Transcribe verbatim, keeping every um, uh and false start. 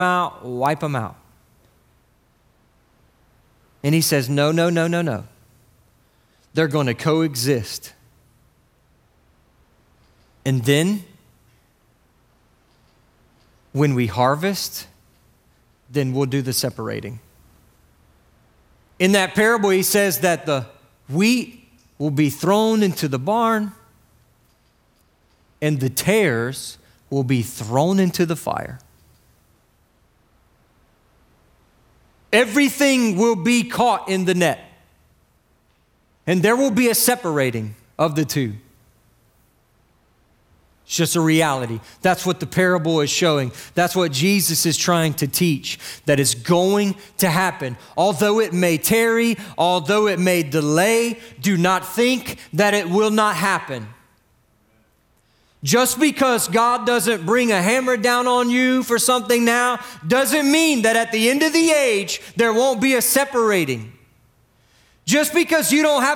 out, wipe them out. And he says, no, no, no, no, no. They're going to coexist. And then, when we harvest, then we'll do the separating. In that parable, he says that the wheat will be thrown into the barn and the tares will be thrown into the fire. Everything will be caught in the net. And there will be a separating of the two. It's just a reality. That's what the parable is showing. That's what Jesus is trying to teach, that is going to happen. Although it may tarry, although it may delay, do not think that it will not happen. Just because God doesn't bring a hammer down on you for something now, doesn't mean that at the end of the age, there won't be a separating. Just because you don't have